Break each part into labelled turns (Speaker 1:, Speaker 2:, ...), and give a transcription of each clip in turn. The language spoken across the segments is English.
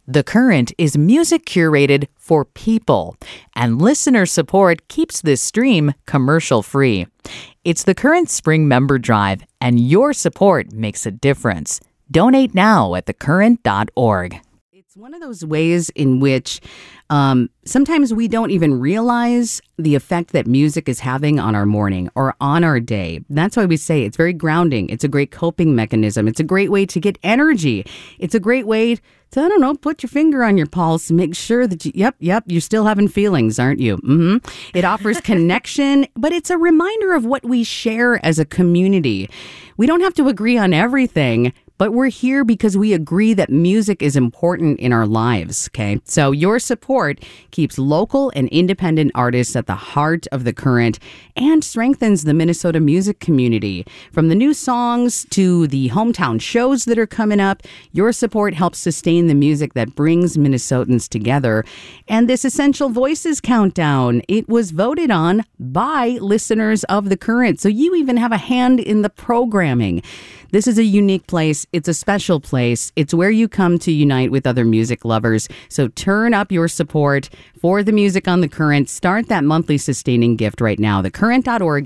Speaker 1: The Current is music curated for people, and listener support keeps this stream commercial-free. It's the Current Spring Member Drive, and your support makes a difference. Donate now at thecurrent.org. It's one of those ways in which sometimes we don't even realize the effect that music is having on our morning or on our day. That's why we say it's very grounding. It's a great coping mechanism. It's a great way to get energy. It's a great way to, I don't know, put your finger on your pulse and make sure that you're still having feelings, aren't you? It offers connection, but it's a reminder of what we share as a community. We don't have to agree on everything, but we're here because we agree that music is important in our lives, okay? So your support keeps local and independent artists at the heart of the Current and strengthens the Minnesota music community. From the new songs to the hometown shows that are coming up, your support helps sustain the music that brings Minnesotans together. And this Essential Voices Countdown, it was voted on by listeners of the Current. So you even have a hand in the programming. This is a unique place. It's a special place. It's where you come to unite with other music lovers. So turn up your support for the music on the Current. Start that monthly sustaining gift right now. Thecurrent.org,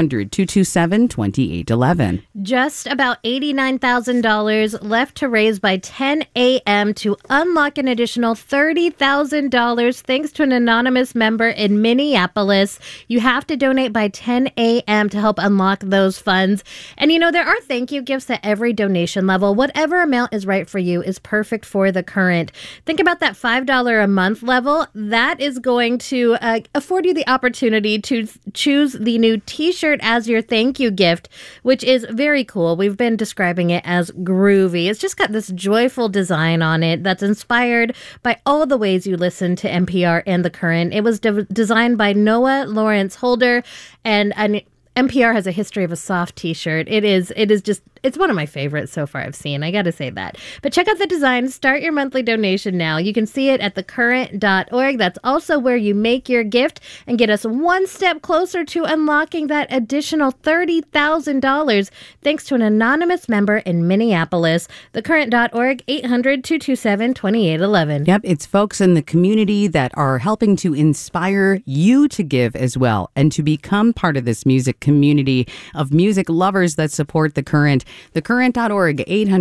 Speaker 1: 800-227-2811.
Speaker 2: Just about $89,000 left to raise by 10 a.m. to unlock an additional $30,000 thanks to an anonymous member in Minneapolis. You have to donate by 10 a.m. to help unlock those funds. And you know, there are thank you gifts at every donation level. Whatever amount is right for you is perfect for the Current. Think about that $5 a month level. That is going to afford you the opportunity to choose the new t-shirt as your thank you gift, which is very cool. We've been describing it as groovy. It's just got this joyful design on it that's inspired by all the ways you listen to NPR and the Current. It was designed by Noah Lawrence Holder, and NPR has a history of a soft t-shirt. It's one of my favorites so far I've seen. I got to say that. But check out the design. Start your monthly donation now. You can see it at thecurrent.org. That's also where you make your gift and get us one step closer to unlocking that additional $30,000 thanks to an anonymous member in Minneapolis. Thecurrent.org, 800-227-2811.
Speaker 1: Yep, it's folks in the community that are helping to inspire you to give as well and to become part of this music community of music lovers that support the Current. Thecurrent.org,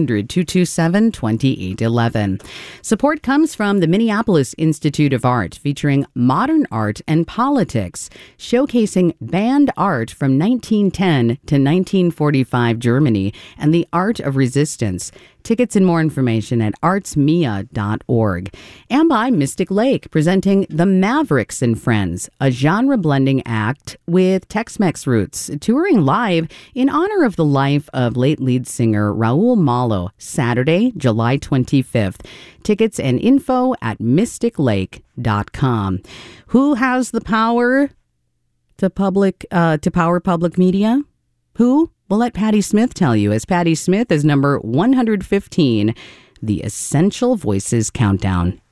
Speaker 1: 800-227-2811. Support comes from the Minneapolis Institute of Art, featuring modern art and politics, showcasing band art from 1910 to 1945 Germany and the art of resistance. Tickets and more information at artsmia.org. And by Mystic Lake, presenting The Mavericks and Friends, a genre-blending act with Tex-Mex roots, touring live in honor of the life of late lead singer Raul Malo, Saturday, July 25th. Tickets and info at mysticlake.com. Who has the power to power public media? Who? We'll let Patti Smith tell you, as Patti Smith is number 115, the Essential Voices Countdown.